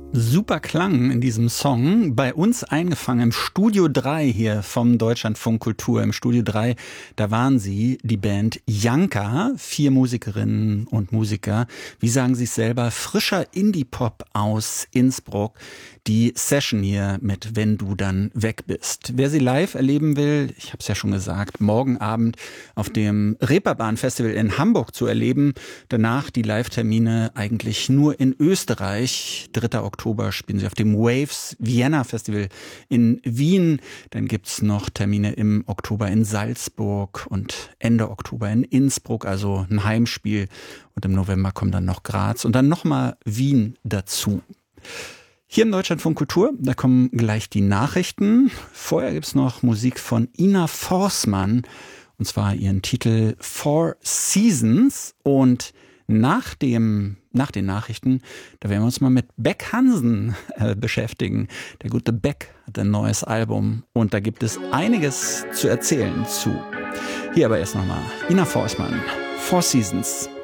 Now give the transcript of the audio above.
Super Klang in diesem Song, bei uns eingefangen im Studio 3 hier vom Deutschlandfunk Kultur. Im Studio 3, da waren sie, die Band Janka, 4 Musikerinnen und Musiker. Wie sagen sie es selber? Frischer Indie-Pop aus Innsbruck. Die Session hier mit Wenn du dann weg bist. Wer sie live erleben will, ich habe es ja schon gesagt, morgen Abend auf dem Reeperbahn-Festival in Hamburg zu erleben. Danach die Live-Termine eigentlich nur in Österreich. 3. Oktober spielen sie auf dem Waves Vienna Festival in Wien. Dann gibt's noch Termine im Oktober in Salzburg und Ende Oktober in Innsbruck, also ein Heimspiel. Und im November kommt dann noch Graz und dann nochmal Wien dazu. Hier im Deutschlandfunk Kultur, da kommen gleich die Nachrichten. Vorher gibt's noch Musik von Ina Forssmann, und zwar ihren Titel Four Seasons. Und nach den Nachrichten, da werden wir uns mal mit Beck Hansen beschäftigen. Der gute Beck hat ein neues Album und da gibt es einiges zu erzählen zu. Hier aber erst nochmal Ina Forssmann, Four Seasons.